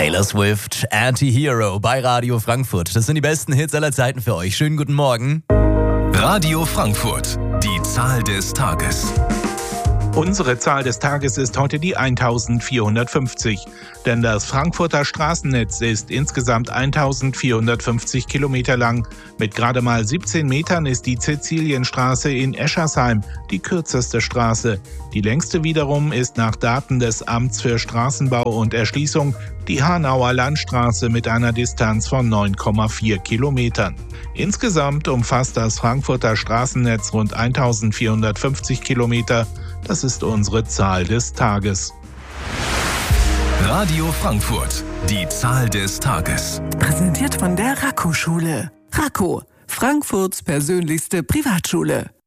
Taylor Swift, Anti-Hero bei Radio Frankfurt. Das sind die besten Hits aller Zeiten für euch. Schönen guten Morgen. Radio Frankfurt, die Zahl des Tages. Unsere Zahl des Tages ist heute die 1450, denn das Frankfurter Straßennetz ist insgesamt 1450 Kilometer lang. Mit gerade mal 17 Metern ist die Cäcilienstraße in Eschersheim die kürzeste Straße. Die längste wiederum ist nach Daten des Amts für Straßenbau und Erschließung die Hanauer Landstraße mit einer Distanz von 9,4 Kilometern. Insgesamt umfasst das Frankfurter Straßennetz rund 1450 Kilometer. Das ist unsere Zahl des Tages. Radio Frankfurt, die Zahl des Tages. Präsentiert von der Raco-Schule. Raco, Frankfurts persönlichste Privatschule.